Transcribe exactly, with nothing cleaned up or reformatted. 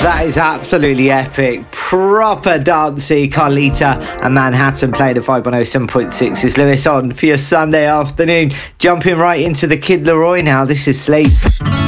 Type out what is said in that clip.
That is absolutely epic. Proper dancey. Carlita and Manhattan playing at five one oh seven point six is Lewis on for your Sunday afternoon. Jumping right into the Kid Laroi now. This is Sleep.